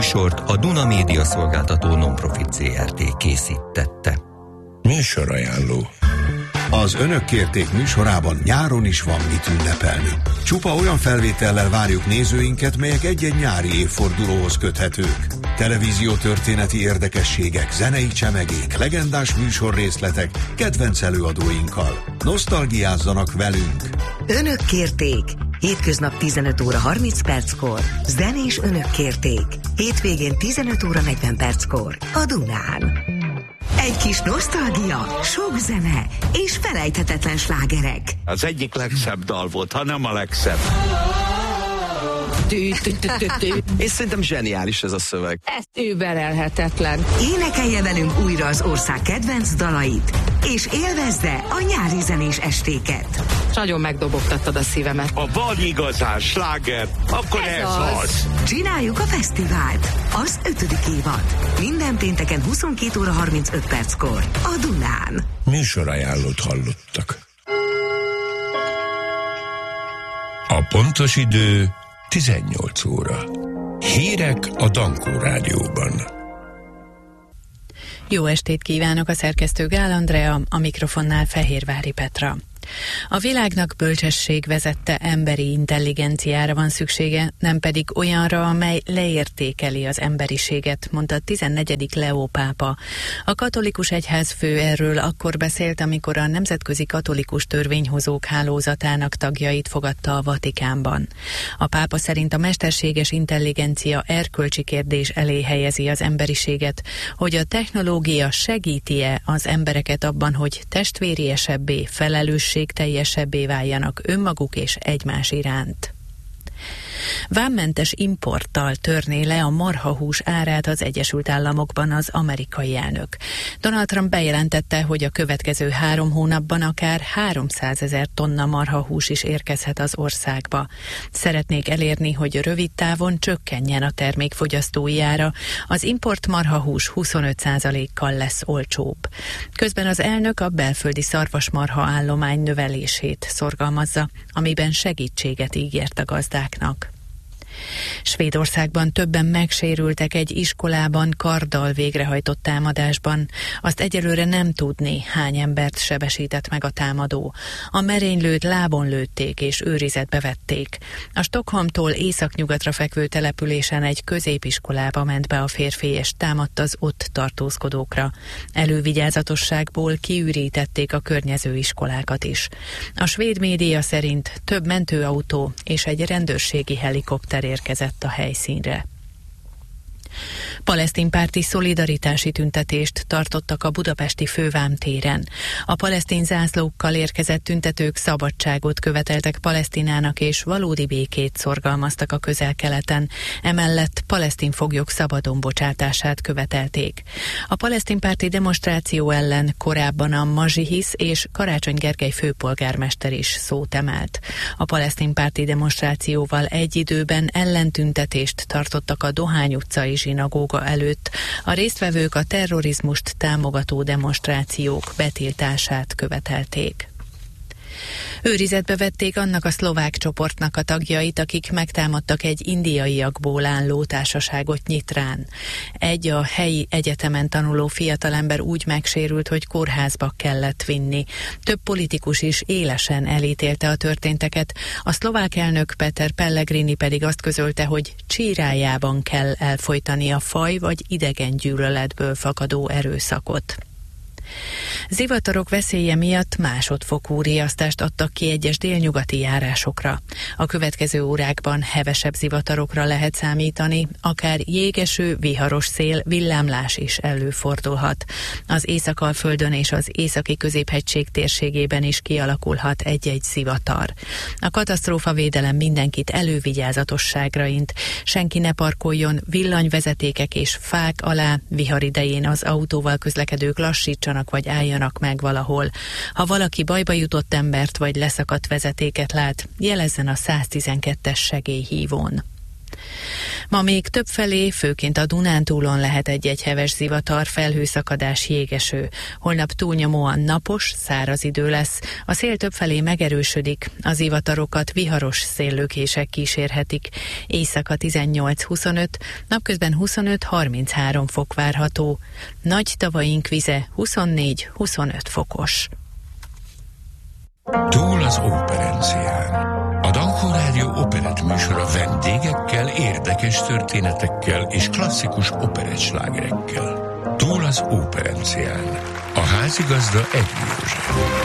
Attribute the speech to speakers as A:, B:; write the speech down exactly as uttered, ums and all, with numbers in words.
A: műsort a Duna Média Szolgáltató Nonprofit zé er té készítette.
B: Műsorajánló.
C: Az Önök kérték műsorában nyáron is van mit ünnepelni. Csupa olyan felvétellel várjuk nézőinket, melyek egy-egy nyári évfordulóhoz köthetők. Televíziótörténeti érdekességek, zenei csemegék, legendás műsorrészletek, kedvenc előadóinkkal. Nosztalgiázzanak velünk!
D: Önök kérték. Hétköznap tizenöt óra harminc perckor. Zenés Önök kérték. Hétvégén tizenöt óra negyven perckor. A Dunán. Egy kis nosztalgia, sok zene és felejthetetlen slágerek.
E: Az egyik legszebb dal volt, ha nem a legszebb.
F: És szerintem zseniális ez a szöveg.
G: Ez überelhetetlen.
D: Énekelje velünk újra az ország kedvenc dalait, és élvezze a nyári zenés estéket.
G: Nagyon megdobogtattad a szívemet.
E: Ha van igazán sláger, akkor ez, ez az. az.
D: Csináljuk a fesztivált. Az ötödik évad. Minden pénteken huszonkét óra harmincöt perckor. A Dunán.
B: Műsorajánlót hallottak. A pontos idő tizennyolc óra. Hírek a Dankó Rádióban.
H: Jó estét kívánok, a szerkesztő Gál Andrea, a mikrofonnál Fehérvári Petra. A világnak bölcsesség vezette emberi intelligenciára van szüksége, nem pedig olyanra, amely leértékeli az emberiséget, mondta tizennegyedik Leó pápa. A katolikus egyházfő erről akkor beszélt, amikor a Nemzetközi Katolikus Törvényhozók Hálózatának tagjait fogadta a Vatikánban. A pápa szerint a mesterséges intelligencia erkölcsi kérdés elé helyezi az emberiséget, hogy a technológia segíti-e az embereket abban, hogy testvériesebbé, felelős teljesebbé váljanak önmaguk és egymás iránt. Vámmentes importtal törné le a marhahús árát az Egyesült Államokban az amerikai elnök. Donald Trump bejelentette, hogy a következő három hónapban akár háromszázezer tonna marhahús is érkezhet az országba. Szeretnék elérni, hogy rövid távon csökkenjen a termék fogyasztói ára, az import marhahús huszonöt százalékkal lesz olcsóbb. Közben az elnök a belföldi szarvasmarha állomány növelését szorgalmazza, amiben segítséget ígért a gazdáknak. Svédországban többen megsérültek egy iskolában karddal végrehajtott támadásban. Azt egyelőre nem tudni, hány embert sebesített meg a támadó. A merénylőt lábon lőtték és őrizetbe vették. A Stockholmtól északnyugatra fekvő településen egy középiskolába ment be a férfi és támadt az ott tartózkodókra. Elővigyázatosságból kiürítették a környező iskolákat is. A svéd média szerint több mentőautó és egy rendőrségi helikopter érkezett a helyszínre. Palesztinpárti szolidaritási tüntetést tartottak a budapesti Fővám téren. A palesztin zászlókkal érkezett tüntetők szabadságot követeltek Palesztinának és valódi békét szorgalmaztak a Közel-Keleten, emellett palesztin foglyok szabadon bocsátását követelték. A palesztinpárti demonstráció ellen korábban a Mazsihisz és Karácsony Gergely főpolgármester is szót emelt. A palesztinpárti demonstrációval egy időben ellentüntetést tartottak a Dohány utcai zsinagóga előtt. A résztvevők a terrorizmust támogató demonstrációk betiltását követelték. Őrizetbe vették annak a szlovák csoportnak a tagjait, akik megtámadtak egy indiaiakból álló társaságot Nyitrán. Egy a helyi egyetemen tanuló fiatalember úgy megsérült, hogy kórházba kellett vinni. Több politikus is élesen elítélte a történteket, a szlovák elnök Peter Pellegrini pedig azt közölte, hogy csírájában kell elfojtani a faj vagy idegen gyűlöletből fakadó erőszakot. Zivatarok veszélye miatt másodfokú riasztást adtak ki egyes délnyugati járásokra. A következő órákban hevesebb zivatarokra lehet számítani, akár jégeső, viharos szél, villámlás is előfordulhat. Az Észak-Alföldön és az északi középhegység térségében is kialakulhat egy-egy zivatar. A katasztrófavédelem mindenkit elővigyázatosságra int. Senki ne parkoljon villanyvezetékek és fák alá, vihar idején az autóval közlekedők lassítsanak vagy álljanak meg valahol. Ha valaki bajba jutott embert vagy leszakadt vezetéket lát, jelezzen a száztizenkettes segélyhívón. Ma még többfelé, főként a Dunántúlon lehet egy-egy heves zivatar, felhőszakadás, jégeső. Holnap túlnyomóan napos, száraz idő lesz. A szél többfelé megerősödik, a zivatarokat viharos széllökések kísérhetik. Éjszaka tizennyolc-huszonöt, napközben huszonöt-harminchárom fok várható. Nagy tavaink vize huszonnégy-huszonöt fokos.
B: Túl az operencián. A Dankó Rádió operett műsora vendégekkel, érdekes történetekkel és klasszikus operettslágerekkel. Túl az operencián. A házigazda Egri József.